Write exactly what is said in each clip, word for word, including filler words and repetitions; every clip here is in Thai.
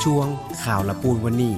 ช่วงข่าวละปูนวันนี้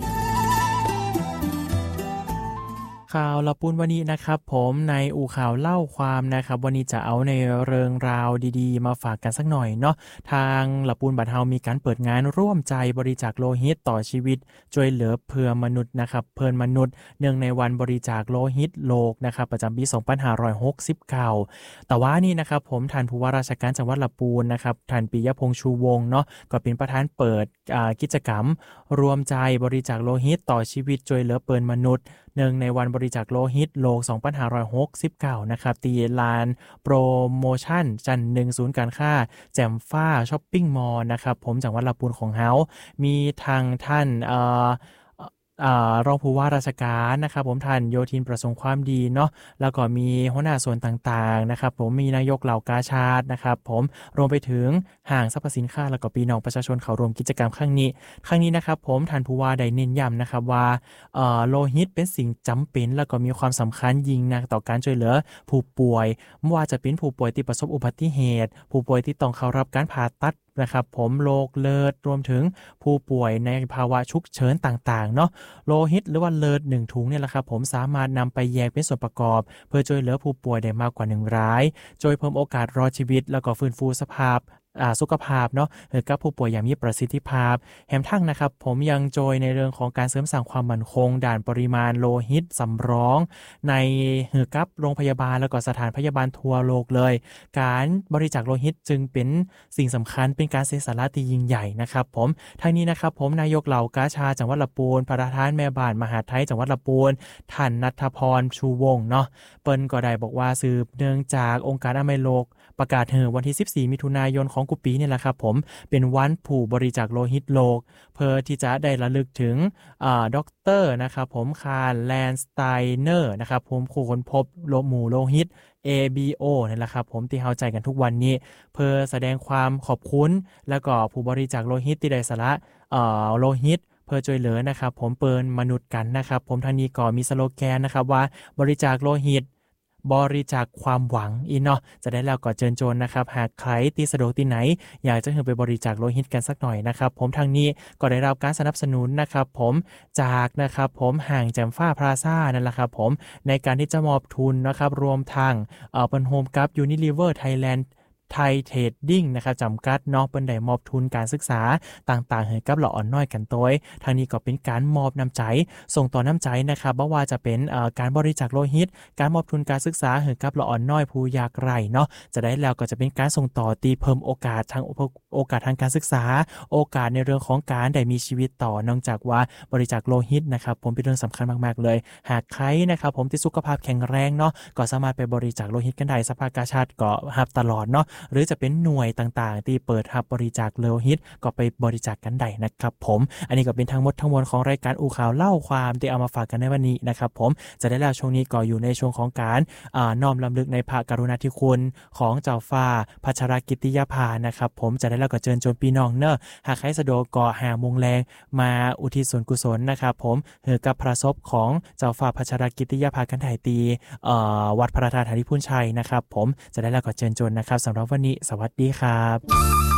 ข่าวละปุนวันนี้นะครับผมในอู่ข่าวเล่าความนะครับวันนี้จะเอาในเรื่องราวดีๆมาฝากกันสักหน่อยเนาะทางละปุนบัดเฮามีการเปิดงานร่วมใจบริจาคโลหิตต่อชีวิตช่วยเหลือเพื่อมนุษย์นะครับเพื่อนมนุษย์เนื่องในวันบริจาคโลหิตโลกนะครับประจำปีสองพันห้าร้อยหกสิบเก้าแต่ว่านี่นะครับผมท่านผู้ว่าราชการจังหวัดละปูนนะครับท่านปิยพงษ์ชูวงศ์เนาะก็เป็นประธานเปิดกิจกรรมรวมใจบริจาคโลหิตต่อชีวิตช่วยเหลือเพื่อนมนุษย์เนื่องในวันบริจาคโลหิตโลกสองพันห้าร้อยหกสิบเก้านะครับตีลานโปรโมชั่นจันหนึ่งศูนย์การค้าแจ่มฟ้าช้อปปิ้งมอลล์นะครับผมจังหวัดลำพูนของเฮามีทางท่านเอ่ออ่ารองผู้ว่าราชการนะครับผมท่านโยธินประสงค์ความดีเนาะแล้วก็มีหัวหน้าส่วนต่างๆนะครับผมมีนายกเหล่ากาชาดนะครับผมรวมไปถึงห้างสรรพสินค้าแล้วก็พี่น้องประชาชนเข้าร่วมกิจกรรมครั้งนี้ครั้งนี้นะครับผมท่านผู้ว่าได้เน้นย้ำนะครับว่าเอ่อโลหิตเป็นสิ่งจำเป็นแล้วก็มีความสำคัญยิ่งนะต่อการช่วยเหลือผู้ป่วยไม่ว่าจะเป็นผู้ป่วยที่ประสบอุบัติเหตุผู้ป่วยที่ต้องเข้ารับการผ่าตัดนะครับผมโรคเลือดรวมถึงผู้ป่วยในภาวะฉุกเฉินต่างๆเนาะโลหิตหรือว่าเลือดหนึ่งถุงเนี่ยแหละครับผมสามารถนำไปแยกเป็นส่วนประกอบเพื่อช่วยเหลือผู้ป่วยได้มากกว่าหนึ่งรายช่วยเพิ่มโอกาสรอดชีวิตแล้วก็ฟื้นฟูสภาพสุขภาพเนาะกับผู้ป่วยอย่างมีประสิทธิภาพแถมทั้งนะครับผมยังโจยในเรื่องของการเสริมสร้างความมั่นคงด่านปริมาณโลหิตสำรองในหือกับโรงพยาบาลแล้วก็สถานพยาบาลทั่วโลกเลยการบริจาคโลหิตจึงเป็นสิ่งสำคัญเป็นการเสียสละที่ยิ่งใหญ่นะครับผมทั้งนี้นะครับผมนายกเหล่ากาชาจังหวัดลำพูนประธานแม่บ้านมหาดไทยจังหวัดลำพูนท่านณัฐพรชูวงศ์เนาะเปิ้นก็ได้บอกว่าสืบเนื่องจากองค์การอนามัยโลกประกาศเหือวันที่สิบสี่มิถุนายนของกุปีนี่แหละครับผมเป็นวันผู้บริจาคโลหิตโลกเพื่อที่จะได้ระลึกถึงอ่าด็อกเตอร์นะครับผมคาร์ลแลนสไตเนอร์นะครับผมผู้ค้นพบโลหมู่โลหิต เอ บี โอ นี่แหละครับผมที่เข้าใจกันทุกวันนี้เพื่อแสดงความขอบคุณแล้วก็ผู้บริจาคโลหิตที่ได้สละเอ่อโลหิตเพื่อช่วยเหลือนะครับผมเปิ้นมนุษย์กันนะครับผมทางนี้ก็มีสโลแกนนะครับว่าบริจาคโลหิตบริจาคความหวังอีเนาะจะได้แล้วก็เชิญชวนนะครับหากใครที่สะดวกที่ไหนอยากจะไปบริจาคโลหิตกันสักหน่อยนะครับผมทางนี้ก็ได้รับการสนับสนุนนะครับผมจากนะครับผมห้างแจ่มฟ้าพลาซ่านั่นแหละครับผมในการที่จะมอบทุนนะครับรวมทางเอ่อเป็นโฮมกับ Unilever Thailandไทยเทรดดิ้งนะครับจำกัดเนาะเปิ้นได้มอบทุนการศึกษาต่างๆให้กับเหล่าอ่อนน้อยกันโดยทางนี้ก็เป็นการมอบน้ำใจส่งต่อน้ำใจนะครับบ่ว่าจะเป็นเอ่อการบริจาคโลหิตการมอบทุนการศึกษาให้กับเหล่าอ่อนน้อยผู้ยากไร้เนาะจะได้แล้วก็จะเป็นการส่งต่อตีเพิ่มโอกาสทางโอกาสทางการศึกษาโอกาสในเรื่องของการได้มีชีวิตต่อนอกจากว่าบริจาคโลหิตนะครับผมเป็นเรื่องสำคัญมากๆเลยหากใครนะครับผมที่สุขภาพแข็งแรงเนาะก็สามารถไปบริจาคโลหิตกันได้สภากาชาดก็รับตลอดเนาะหรือจะเป็นหน่วยต่างๆที่เปิดรับบริจาคโลหิตก็ไปบริจาคกันได้นะครับผมอันนี้ก็เป็นทั้งหมดทั้งมวลของรายการอู่ข่าวเล่าความที่เอามาฝากกันในวันนี้นะครับผมจะได้แล้วช่วงนี้ก็อยู่ในช่วงของการอ่าน้อมรำลึกในพระกรุณาธิคุณของเจ้าฟ้าพัชรกิติยาภานะครับผมจะได้แล้วก็เชิญชวนพี่น้องเนอะหากใครสะดวกก็หาโมงแรงมาอุทิศส่วนกุศลนะครับผมเฮือกับพระศพของเจ้าฟ้าพัชรกิติยาภากันไทยตีเอ่อวัดพระธาตุธาริพุนชัยนะครับผมจะได้แล้วก็เชิญชวนนะครับสำหรับวันนี้สวัสดีครับ